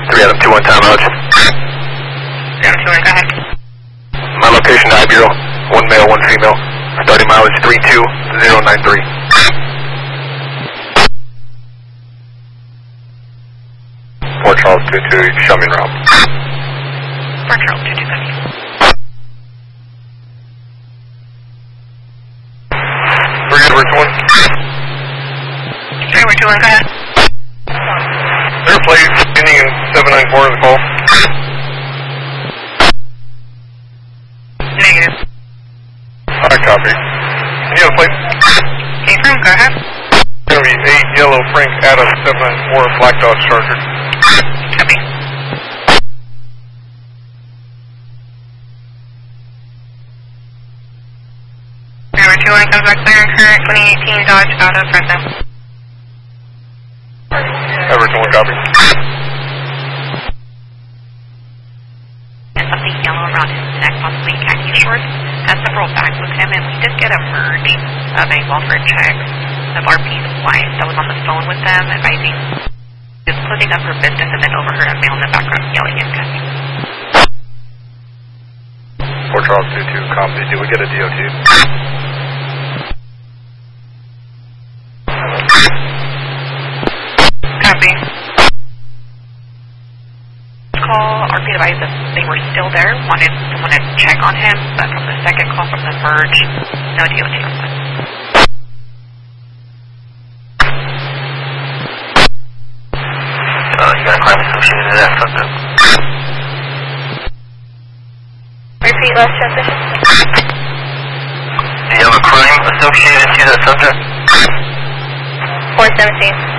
3 Adam 2-1 timeout. 3 Adam 2-1, go ahead. My location to Ibero, 1 male, 1 female. Starting mileage 32093. Port Charles 22, show me route. Port Charles 22, copy. We're 2-1. 3 we're 2-1, go ahead. Their plate ending in 794 in the call. Negative. Alright, copy. Any other plate? Affirm, go ahead. It's going to be 8 Yellow Frank Adam 794 Black Dodge Charger. Copy. Number 2-1 comes back clear and current 2018 Dodge out of Fresno. Everett 1 copy. And something yellow around his neck, possibly khaki shorts. Has several bags with him, and we did get a merge of a welfare check of RP's wife that was on the phone with them, advising just closing up her business, and then overheard a male in the background yelling and cussing. Port Charles 22 copy. Did we get a DOT? Copy. Call, RP advised that they were still there, wanted someone to check on him, but from the second call from the merge, no DOT on that. You got a crime associated with that subject. Repeat last transmission. Do you have a crime associated to that subject? 417.